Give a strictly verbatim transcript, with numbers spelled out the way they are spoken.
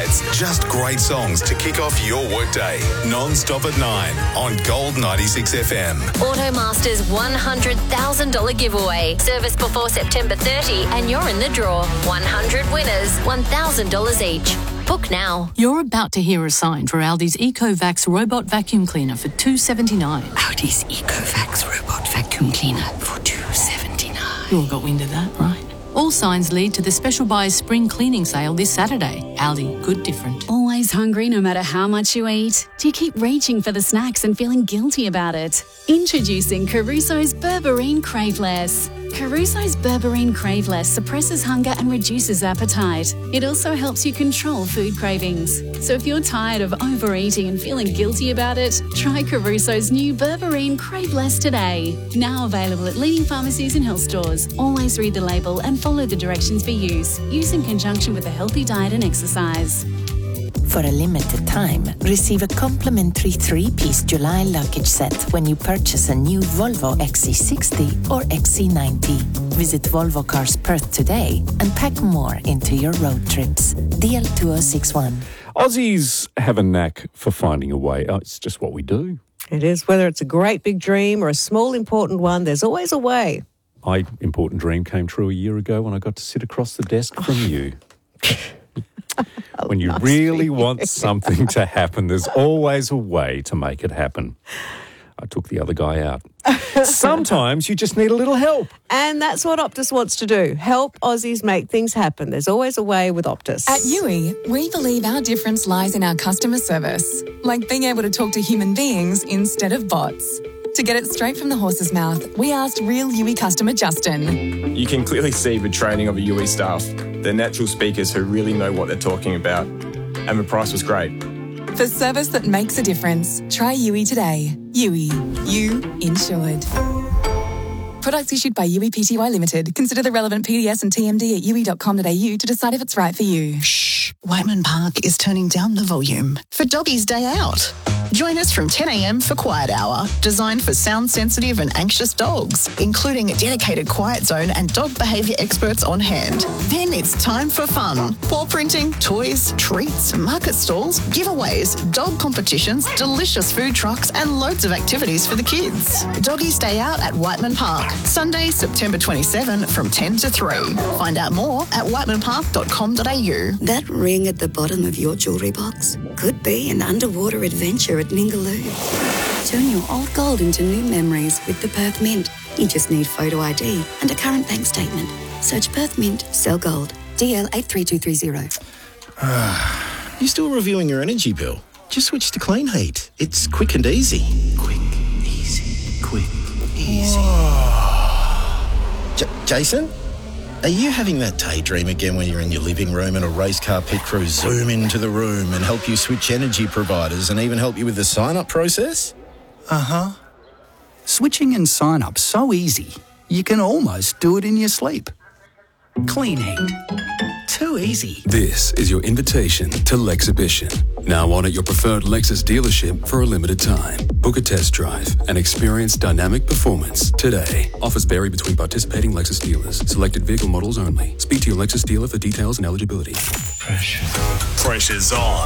highlights, just great songs to kick off your workday. Non-stop at nine on Gold ninety-six F M. Automaster's one hundred thousand dollars giveaway. Service before September thirtieth and you're in the draw. one hundred winners, one thousand dollars each. Book now. You're about to hear a sign for Aldi's EcoVax robot vacuum cleaner for two dollars seventy-nine. Aldi's EcoVax robot vacuum cleaner for two dollars seventy-nine. You all got wind of that, right? All signs lead to the Special Buys spring cleaning sale this Saturday. Aldi, good different. Always hungry no matter how much you eat? Do you keep reaching for the snacks and feeling guilty about it? Introducing Caruso's Berberine Craveless. Caruso's Berberine Craveless suppresses hunger and reduces appetite. It also helps you control food cravings. So if you're tired of overeating and feeling guilty about it, try Caruso's new Berberine Craveless today. Now available at leading pharmacies and health stores. Always read the label and follow the directions for use. Use in conjunction with a healthy diet and exercise. For a limited time, receive a complimentary three-piece July luggage set when you purchase a new Volvo X C sixty or X C ninety. Visit Volvo Cars Perth today and pack more into your road trips. D L two oh six one. Aussies have a knack for finding a way. Oh, it's just what we do. It is. Whether it's a great big dream or a small important one, there's always a way. My important dream came true a year ago when I got to sit across the desk from you. When you really want something to happen, there's always a way to make it happen. I took the other guy out. Sometimes you just need a little help. And that's what Optus wants to do. Help Aussies make things happen. There's always a way with Optus. At U I, we believe our difference lies in our customer service, like being able to talk to human beings instead of bots. To get it straight from the horse's mouth, we asked real U I customer Justin. You can clearly see the training of the U I staff. They're natural speakers who really know what they're talking about. And the price was great. For service that makes a difference, try U I today. U I. You insured. Products issued by U I Pty Limited. Consider the relevant P D S and T M D at u i dot com dot a u to decide if it's right for you. Shh. Whiteman Park is turning down the volume for Doggies Day Out. Join us from ten a.m. for Quiet Hour, designed for sound-sensitive and anxious dogs, including a dedicated quiet zone and dog behaviour experts on hand. Then it's time for fun. Paw printing, toys, treats, market stalls, giveaways, dog competitions, delicious food trucks and loads of activities for the kids. Doggies Day Out at Whiteman Park, Sunday, September twenty-seventh from ten to three. Find out more at whiteman park dot com dot a u. That ring at the bottom of your jewellery box could be an underwater adventure at Ningaloo. Turn your old gold into new memories with the Perth Mint. You just need photo I D and a current bank statement. Search Perth Mint, sell gold. D L eight three two three zero. Ah, you still reviewing your energy bill? Just switch to Clean Heat. It's quick and easy. Quick, easy, quick, easy. J- Jason? Are you having that daydream again when you're in your living room and a race car pit crew zoom into the room and help you switch energy providers and even help you with the sign-up process? Uh-huh. Switching and sign-up so easy, you can almost do it in your sleep. Clean Heat. Too easy. This is your invitation to Lexhibition. Now on at your preferred Lexus dealership for a limited time. Book a test drive and experience dynamic performance today. Offers vary between participating Lexus dealers. Selected vehicle models only. Speak to your Lexus dealer for details and eligibility. Pressure. Pressure's on